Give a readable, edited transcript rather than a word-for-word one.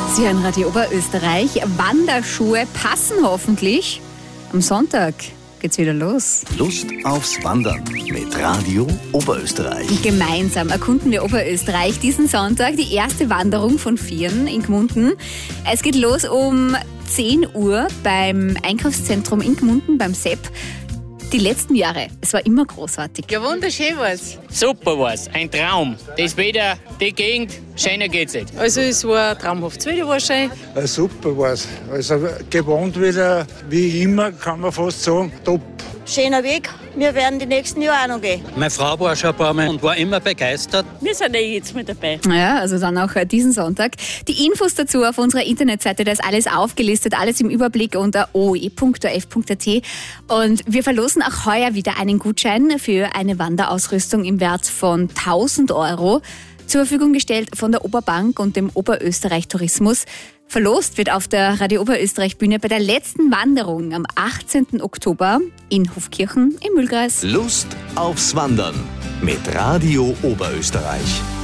Sie hören Radio Oberösterreich. Wanderschuhe passen hoffentlich. Am Sonntag geht's wieder los. Lust aufs Wandern mit Radio Oberösterreich. Gemeinsam erkunden wir Oberösterreich diesen Sonntag. Die erste Wanderung von 4 in Gmunden. Es geht los um 10 Uhr beim Einkaufszentrum in Gmunden, beim Sepp. Die letzten Jahre, es war immer großartig. Ja, wunderschön war's. Super war's, ein Traum. Das Wetter, die Gegend, schöner geht's nicht. Also es war traumhaft. Das Wetter war schön. Super war's. Also gewohnt wieder, wie immer, kann man fast sagen, top. Schöner Weg. Wir werden die nächsten Jahre auch noch gehen. Meine Frau war schon ein paar Mal und war immer begeistert. Wir sind jetzt mit dabei. Ja, also dann auch diesen Sonntag. Die Infos dazu auf unserer Internetseite, da ist alles aufgelistet, alles im Überblick unter oe.orf.at. Und wir verlosen auch heuer wieder einen Gutschein für eine Wanderausrüstung im Wert von 1.000 Euro. Zur Verfügung gestellt von der Oberbank und dem Oberösterreich Tourismus. Verlost wird auf der Radio Oberösterreich Bühne bei der letzten Wanderung am 18. Oktober in Hofkirchen im Mühlkreis. Lust aufs Wandern mit Radio Oberösterreich.